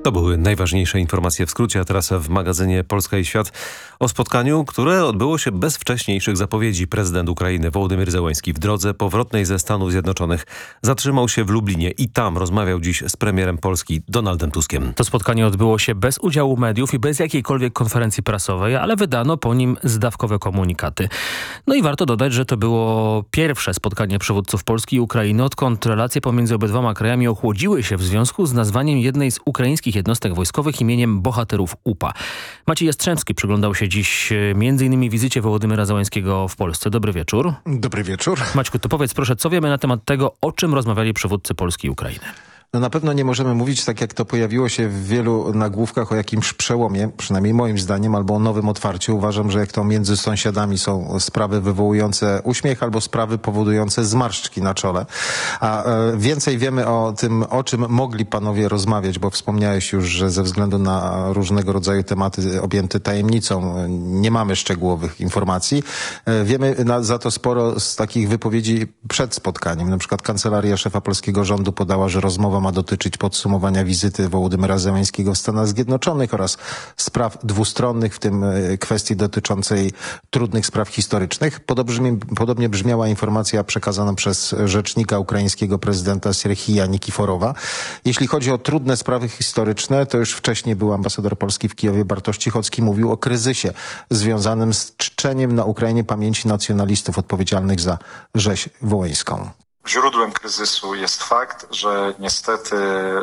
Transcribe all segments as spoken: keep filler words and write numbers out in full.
To były najważniejsze informacje w skrócie, a teraz w magazynie Polska i Świat o spotkaniu, które odbyło się bez wcześniejszych zapowiedzi. Prezydent Ukrainy Wołodymyr Zełenski w drodze powrotnej ze Stanów Zjednoczonych zatrzymał się w Lublinie i tam rozmawiał dziś z premierem Polski Donaldem Tuskiem. To spotkanie odbyło się bez udziału mediów i bez jakiejkolwiek konferencji prasowej, ale wydano po nim zdawkowe komunikaty. No i warto dodać, że to było pierwsze spotkanie przywódców Polski i Ukrainy, odkąd relacje pomiędzy obydwoma krajami ochłodziły się w związku z nazwaniem jednej z ukraińskich jednostek wojskowych imieniem bohaterów U P A. Maciej Jastrzębski przyglądał się dziś między innymi wizycie Wołodymyra Zełenskiego w Polsce. Dobry wieczór. Dobry wieczór. Maćku, to powiedz proszę, co wiemy na temat tego, o czym rozmawiali przywódcy Polski i Ukrainy? No na pewno nie możemy mówić, tak jak to pojawiło się w wielu nagłówkach, o jakimś przełomie, przynajmniej moim zdaniem, albo o nowym otwarciu. Uważam, że jak to między sąsiadami są sprawy wywołujące uśmiech albo sprawy powodujące zmarszczki na czole. A e, więcej wiemy o tym, o czym mogli panowie rozmawiać, bo wspomniałeś już, że ze względu na różnego rodzaju tematy objęte tajemnicą nie mamy szczegółowych informacji. E, wiemy na, za to sporo z takich wypowiedzi przed spotkaniem. Na przykład kancelaria szefa polskiego rządu podała, że rozmowa ma dotyczyć podsumowania wizyty Wołodymyra Zełenskiego w Stanach Zjednoczonych oraz spraw dwustronnych, w tym kwestii dotyczącej trudnych spraw historycznych. Podobnie, podobnie brzmiała informacja przekazana przez rzecznika ukraińskiego prezydenta Sierhija Nikiforowa. Jeśli chodzi o trudne sprawy historyczne, to już wcześniej był ambasador Polski w Kijowie Bartosz Cichocki mówił o kryzysie związanym z czczeniem na Ukrainie pamięci nacjonalistów odpowiedzialnych za rzeź wołyńską. Źródłem kryzysu jest fakt, że niestety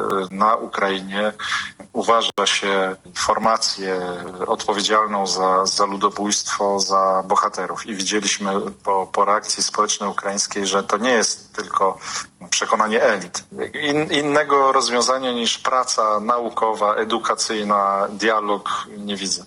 na Ukrainie uważa się formację odpowiedzialną za, za ludobójstwo, za bohaterów. I widzieliśmy po, po reakcji społecznej ukraińskiej, że to nie jest tylko przekonanie elit. In, innego rozwiązania niż praca naukowa, edukacyjna, dialog nie widzę.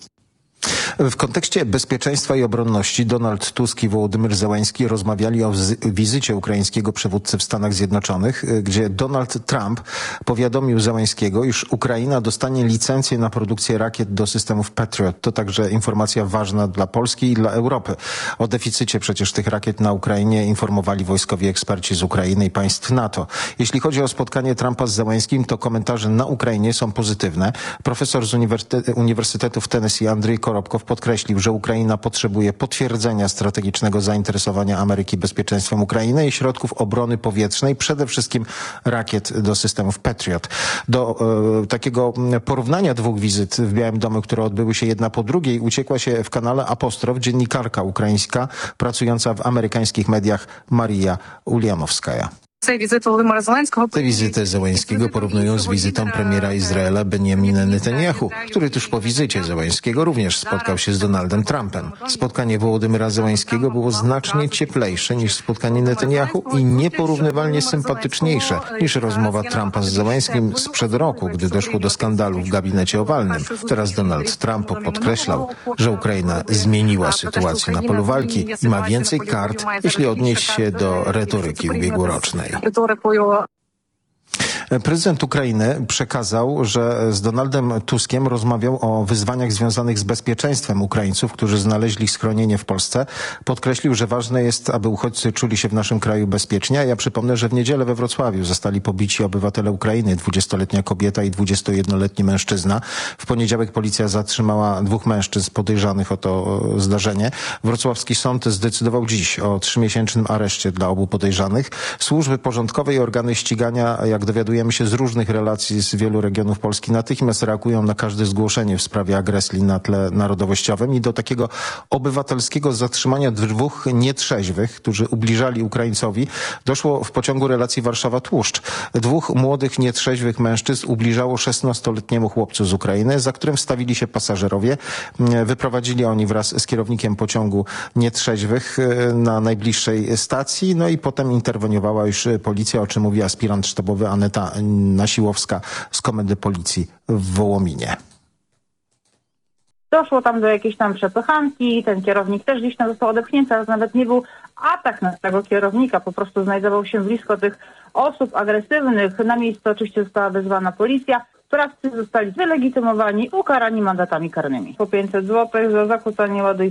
W kontekście bezpieczeństwa i obronności Donald Tusk i Wołodymyr Zełenski rozmawiali o wizycie ukraińskiego przywódcy w Stanach Zjednoczonych, gdzie Donald Trump powiadomił Zełenskiego, iż Ukraina dostanie licencję na produkcję rakiet do systemów Patriot. To także informacja ważna dla Polski i dla Europy. O deficycie przecież tych rakiet na Ukrainie informowali wojskowi eksperci z Ukrainy i państw NATO. Jeśli chodzi o spotkanie Trumpa z Zełenskim, to komentarze na Ukrainie są pozytywne. Profesor z Uniwersytetu, Uniwersytetu w Tennessee Andrzej Korobkow podkreślił, że Ukraina potrzebuje potwierdzenia strategicznego zainteresowania Ameryki bezpieczeństwem Ukrainy i środków obrony powietrznej, przede wszystkim rakiet do systemów Patriot. Do e, takiego porównania dwóch wizyt w Białym Domu, które odbyły się jedna po drugiej, uciekła się w kanale Apostrof dziennikarka ukraińska pracująca w amerykańskich mediach Marija Ulianowskaja. Tę wizytę Zełenskiego porównują z wizytą premiera Izraela Benjamina Netanyahu, który tuż po wizycie Zełenskiego również spotkał się z Donaldem Trumpem. Spotkanie Wołodymyra Zełenskiego było znacznie cieplejsze niż spotkanie Netanyahu i nieporównywalnie sympatyczniejsze niż rozmowa Trumpa z Zełenskim sprzed roku, gdy doszło do skandalu w gabinecie owalnym. Teraz Donald Trump podkreślał, że Ukraina zmieniła sytuację na polu walki i ma więcej kart, jeśli odnieść się do retoryki ubiegłorocznej. Prezydent Ukrainy przekazał, że z Donaldem Tuskiem rozmawiał o wyzwaniach związanych z bezpieczeństwem Ukraińców, którzy znaleźli schronienie w Polsce. Podkreślił, że ważne jest, aby uchodźcy czuli się w naszym kraju bezpiecznie. A ja przypomnę, że w niedzielę we Wrocławiu zostali pobici obywatele Ukrainy, dwudziestoletnia kobieta i dwudziestojednoletni mężczyzna. W poniedziałek policja zatrzymała dwóch mężczyzn podejrzanych o to zdarzenie. Wrocławski sąd zdecydował dziś o trzymiesięcznym areszcie dla obu podejrzanych. Służby porządkowe i organy ścigania, jak dowiadujemy się z różnych relacji z wielu regionów Polski, natychmiast reagują na każde zgłoszenie w sprawie agresji na tle narodowościowym i do takiego obywatelskiego zatrzymania dwóch nietrzeźwych, którzy ubliżali Ukraińcowi, doszło w pociągu relacji Warszawa-Tłuszcz. Dwóch młodych, nietrzeźwych mężczyzn ubliżało szesnastoletniemu chłopcu z Ukrainy, za którym wstawili się pasażerowie. Wyprowadzili oni wraz z kierownikiem pociągu nietrzeźwych na najbliższej stacji, no i potem interweniowała już policja, o czym mówi aspirant sztabowy Aneta Nasiłowska z Komendy Policji w Wołominie. Doszło tam do jakiejś tam przepychanki, ten kierownik też gdzieś tam został odepchnięty, ale nawet nie był atak na tego kierownika, po prostu znajdował się blisko tych osób agresywnych. Na miejsce oczywiście została wezwana policja. Sprawcy zostali wylegitymowani, ukarani mandatami karnymi. Po pięćset złotych za zakłócanie ładu i